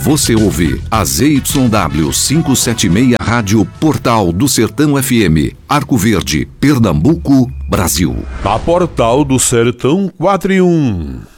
Você ouve a ZYW 576 Rádio Portal do Sertão FM, Arco Verde, Pernambuco, Brasil. A Portal do Sertão 4 em 1.